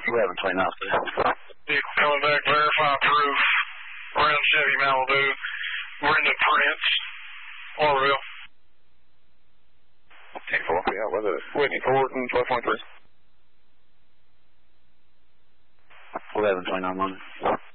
1129, sir. Coming back, verify proof. Around Chevy Malibu. Brenda Prince. Orville. 10-4, yeah, with a Whitney Ford and 12.3. 1129, London.